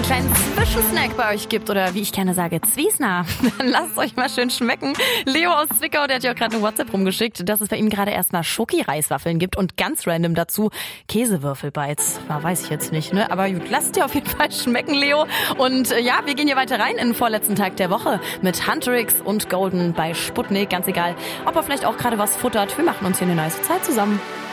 kleinen Zwischensnack bei euch gibt oder wie ich gerne sage, Zwiesner, dann lasst es euch mal schön schmecken. Leo aus Zwickau, der hat ja auch gerade eine WhatsApp rumgeschickt, dass es bei ihm gerade erstmal Schoki-Reiswaffeln gibt und ganz random dazu Käsewürfelbites. Ja, weiß ich jetzt nicht, ne? Aber gut, lasst dir auf jeden Fall schmecken, Leo. Und ja, wir gehen hier weiter rein in den vorletzten Tag der Woche mit Huntrix und Golden bei Sputnik. Ganz egal, ob er vielleicht auch gerade was futtert. Wir machen uns hier eine nice Zeit zusammen.